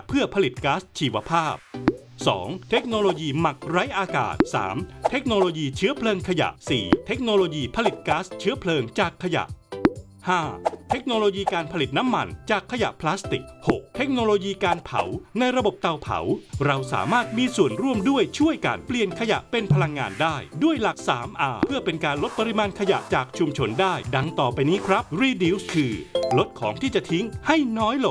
เพื่อผลิตก๊าซชีวภาพ 2. เทคโนโลยีหมักไร้อากาศ 3. เทคโนโลยีเชื้อเพลิงขยะ 4. เทคโนโลยีผลิตก๊าซเชื้อเพลิงจากขยะ 5. เทคโนโลยีการผลิตน้ำมันจากขยะพลาสติก 6. เทคโนโลยีการเผาในระบบเตาเผาเราสามารถมีส่วนร่วมด้วยช่วยการเปลี่ยนขยะเป็นพลังงานได้ด้วยหลัก 3R เพื่อเป็นการลดปริมาณขยะจากชุมชนได้ดังต่อไปนี้ครับ Reduce คือลดของที่จะทิ้งให้น้อยลง